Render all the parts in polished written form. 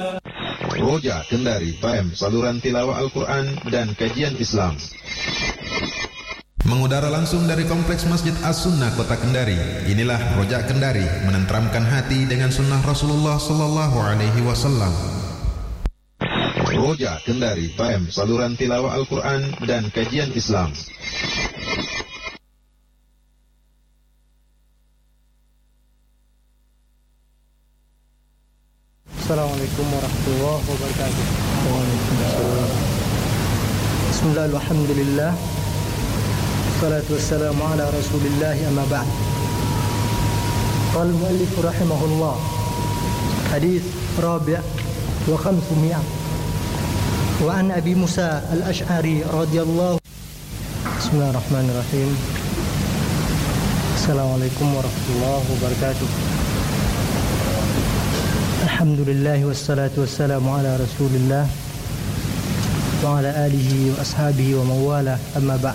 Roja Kendari FM, saluran tilawah Al-Quran dan kajian Islam. Mengudara langsung dari Kompleks Masjid As-Sunnah Kota Kendari. Inilah Roja Kendari, menenteramkan hati dengan sunnah Rasulullah Sallallahu Alaihi Wasallam. Roja Kendari FM, saluran tilawah Al-Quran dan kajian Islam. Assalamualaikum warahmatullahi wabarakatuh. Waalaikumsalam. Bismillah, alhamdulillah, salatu wassalamu ala rasulillah, amma ba'd. Qala al-muallif rahimahullah, hadith rabi' wa 500 wa an Abi Musa al-Ash'ari radhiyallahu. Bismillahirrahmanirrahim. Assalamualaikum warahmatullahi wabarakatuh. Alhamdulillah wassalatu wassalamu ala rasulillah wa ala alihi wa ashabihi wa mawala, amma ba'd.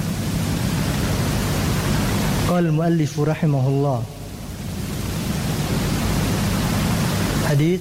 Qala al-muallif rahimahullah, hadith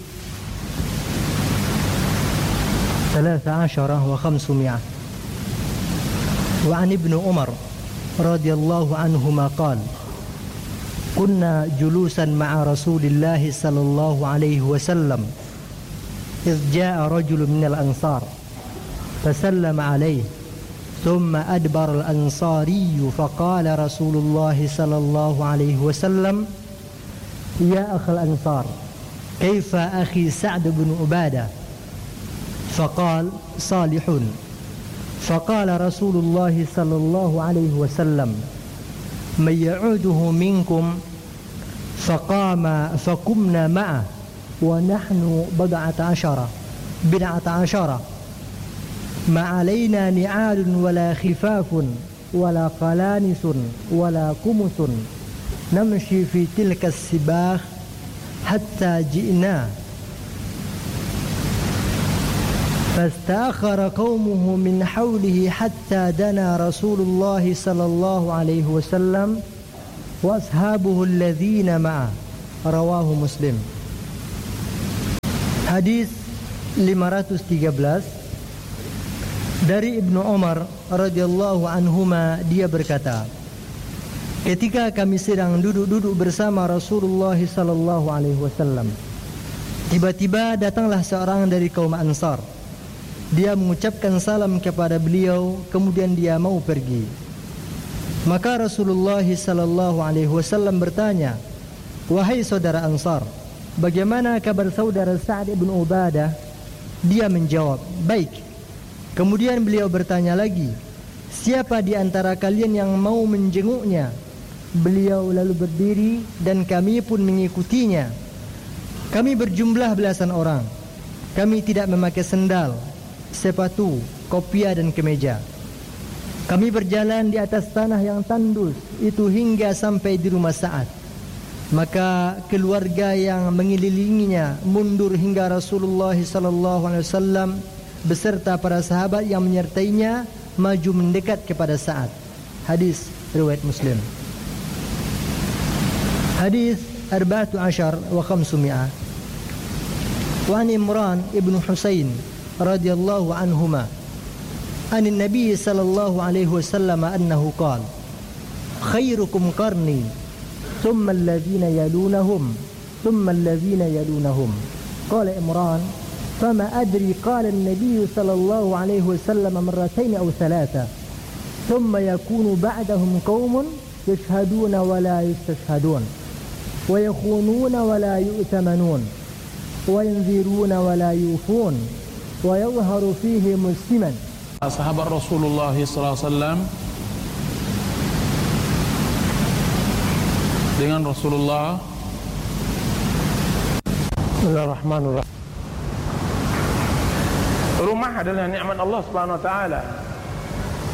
13 wa 500 wa an Ibn Umar radhiyallahu anhuma qala كنا جلوسا مع رسول الله صلى الله عليه وسلم إذ جاء رجل من الأنصار فسلم عليه ثم أدبر الأنصاري فقال رسول الله صلى الله عليه وسلم يا أخ الأنصار كيف أخي سعد بن عبادة فقال صالح فقال رسول الله صلى الله عليه وسلم من يعوده منكم فقمنا معه ونحن بضعة عشر ما علينا نعال ولا خفاف ولا قلانس ولا كمس نمشي في تلك السباخ حتى جئنا فاستأخر قومه من حوله حتى دنا رسول الله صلى الله عليه وسلم وأصحابه الذين معه. رواه Muslim. Hadis 513 dari Ibnu Umar radhiyallahu anhuma, dia berkata, ketika kami sedang duduk bersama Rasulullah sallallahu alaihi wasallam, tiba-tiba datanglah seorang dari kaum Ansar. Dia mengucapkan salam kepada beliau, kemudian dia mau pergi. Maka Rasulullah sallallahu alaihi wasallam bertanya, "Wahai saudara Ansar, bagaimana kabar saudara Sa'ad bin Ubadah?" Dia menjawab, "Baik." Kemudian beliau bertanya lagi, "Siapa di antara kalian yang mau menjenguknya?" Beliau lalu berdiri dan kami pun mengikutinya. Kami berjumlah belasan orang. Kami tidak memakai sendal, sepatu, kopiah dan kemeja. Kami berjalan di atas tanah yang tandus itu hingga sampai di rumah Sa'ad. Maka keluarga yang mengelilinginya mundur hingga Rasulullah SAW beserta para sahabat yang menyertainya maju mendekat kepada Sa'ad. Hadis riwayat Muslim. Hadis 14 wa 500 wa an Imran ibn Husain radhiyallahu anhuma an Nabi sallallahu alaihi wasallam annahu qala khairukum qarni thumma alladhina yalunahum thumma alladhina yalunahum. Qala Imran fama adri qala an-nabiy sallallahu alaihi wasallam marratayn aw thalatha thumma yakunu ba'dahum qaumun yashhaduna wa la yastashhadun wa yakhununa wa la yu'tamanun wa yanziruna wa la yufun wa yadhharu fihi musliman. Sahabat Rasulullah SAW dengan Rasulullah. Bismillahirrahmanirrahim. Rumah adalah nikmat Allah Subhanahu wa taala.